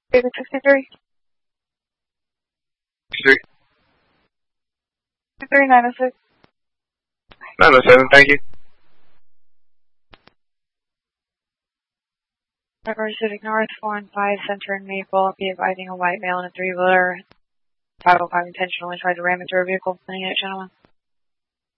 David 63. 63. 906. 907, thank you. River Civic North, 415 Center in Maple. Be advising a white male in a 3-wheeler. 505 intentionally tried to ram into a vehicle. Any unit, gentlemen.